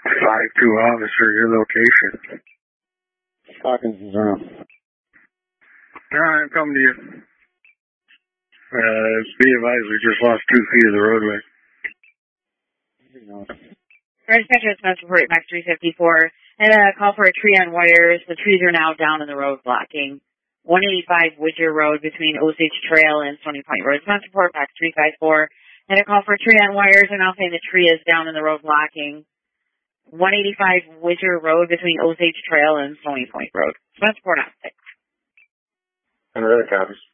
5-2 officer, your location. Hawkins is around. Alright, I'm coming to you. Be advised, we just lost 2 feet of the roadway. Dispatcher Spencer Report, Max 354. And a call for a tree on wires. The trees are now down in the road blocking 185 Widger Road between Osage Trail and Stony Point Road. Spencer Report, Max 354. And a call for a tree on wires. They're now saying the tree is down in the road blocking 185 Widger Road between Osage Trail and Stony Point Road. Spencer Report, 6. And really copies.